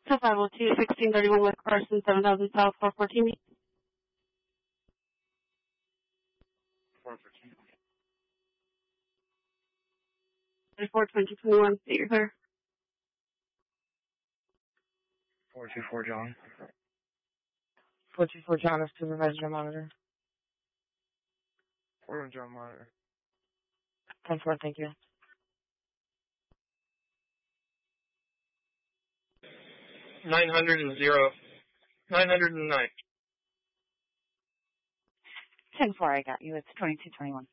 To 502, 1631 West Carson, 7000 South, 414. 414. 2021, state your clear. 424 John. 424 John is supervisor monitor. 4 John monitor. 10-4, thank you. 900 909. 10-4, I got you. It's 2221.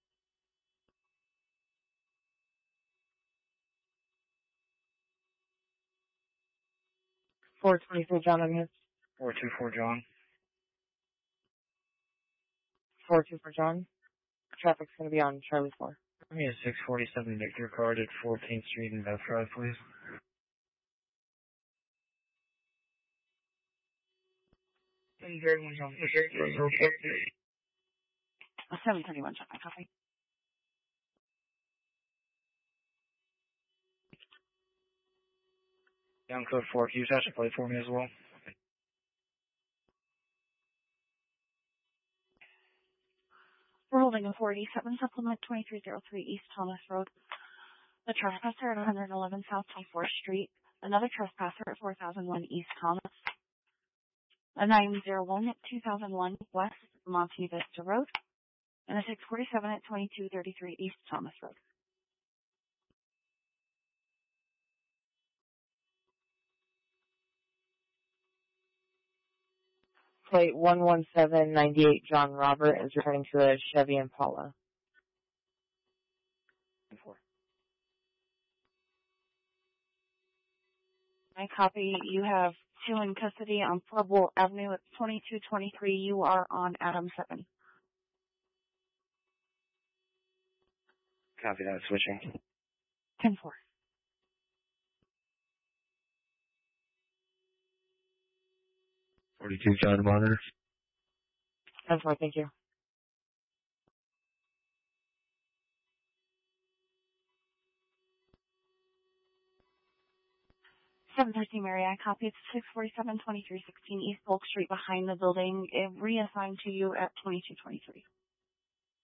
424 John, I'm here. 424 John. 424 John. Traffic's going to be on Charlie 4. Give me a 647 Victor card at 14th Street and Beth Drive, please. And very much on 731 John, I copy. Down code 4, can you attach a plate for me as well? We're holding a 487 supplement 2303 East Thomas Road. The trespasser at 111 South 24th Street. Another trespasser at 4001 East Thomas. A 901 at 2001 West Monte Vista Road. And a 647 at 2233 East Thomas Road. Plate 11798 John Robert is returning to a Chevy Impala. 4. I copy. You have 2 in custody on Pueblo Avenue at 2223. You are on Adam 7. Copy that, switching. 10-4. 42 John monitor. 10-4, thank you. 713 Mary, I copy. It's 647-2316 East Polk Street behind the building. It reassigned to you at 2223.